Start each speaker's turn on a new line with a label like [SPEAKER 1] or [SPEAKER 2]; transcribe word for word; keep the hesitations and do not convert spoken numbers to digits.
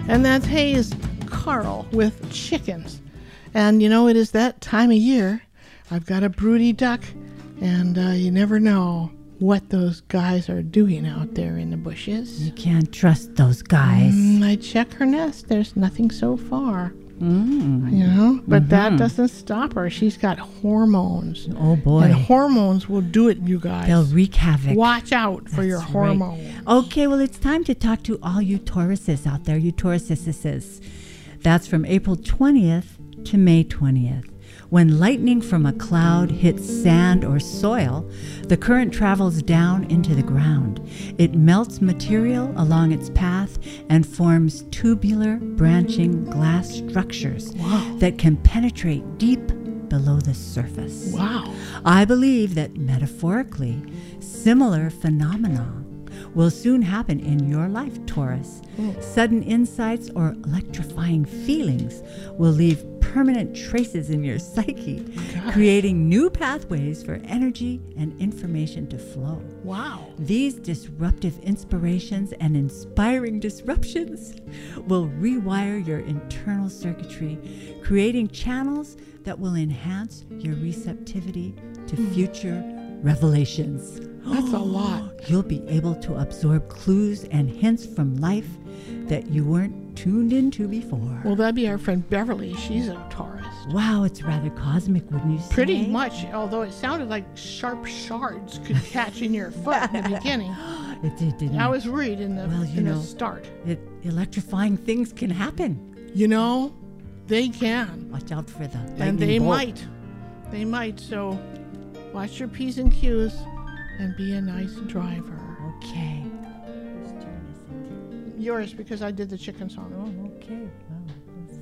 [SPEAKER 1] And that's Hayes Carl with chickens. And you know, it is that time of year. I've got a broody duck, and uh, you never know what those guys are doing out there in the bushes.
[SPEAKER 2] You can't trust those guys.
[SPEAKER 1] Mm, I check her nest. There's nothing so far.
[SPEAKER 2] Mm.
[SPEAKER 1] You know, but
[SPEAKER 2] Mm-hmm.
[SPEAKER 1] that doesn't stop her. She's got hormones.
[SPEAKER 2] Oh, boy.
[SPEAKER 1] And hormones will do it, you guys.
[SPEAKER 2] They'll wreak havoc.
[SPEAKER 1] Watch out for
[SPEAKER 2] That's
[SPEAKER 1] your
[SPEAKER 2] right.
[SPEAKER 1] hormones.
[SPEAKER 2] Okay, well, it's time to talk to all you Tauruses out there, you Tauruses. That's from April twentieth to May twentieth. When lightning from a cloud hits sand or soil, the current travels down into the ground. It melts material along its path and forms tubular, branching glass structures
[SPEAKER 1] Wow.
[SPEAKER 2] that can penetrate deep below the surface.
[SPEAKER 1] Wow.
[SPEAKER 2] I believe that metaphorically, similar phenomena will soon happen in your life, Taurus.
[SPEAKER 1] Mm.
[SPEAKER 2] Sudden insights or electrifying feelings will leave permanent traces in your psyche,
[SPEAKER 1] Gosh.
[SPEAKER 2] creating new pathways for energy and information to flow.
[SPEAKER 1] Wow.
[SPEAKER 2] These disruptive inspirations and inspiring disruptions will rewire your internal circuitry, creating channels that will enhance your receptivity to future revelations.
[SPEAKER 1] That's a lot.
[SPEAKER 2] You'll be able to absorb clues and hints from life that you weren't tuned into before.
[SPEAKER 1] Well, that'd be our friend Beverly. She's a Taurus.
[SPEAKER 2] Wow, it's rather cosmic, wouldn't you say?
[SPEAKER 1] Pretty much, although it sounded like sharp shards could catch in your foot in the beginning.
[SPEAKER 2] It did, didn't
[SPEAKER 1] I
[SPEAKER 2] it?
[SPEAKER 1] was worried in the,
[SPEAKER 2] Well, you
[SPEAKER 1] in the
[SPEAKER 2] know.
[SPEAKER 1] start.
[SPEAKER 2] It, electrifying things can happen.
[SPEAKER 1] You know, they can.
[SPEAKER 2] Watch out for the lightning
[SPEAKER 1] And they
[SPEAKER 2] bolt.
[SPEAKER 1] might. They might. So watch your P's and Q's and be a nice driver.
[SPEAKER 2] Okay. Whose turn is it?
[SPEAKER 1] Yours, because I did the chicken song.
[SPEAKER 2] Oh, okay. Well, let's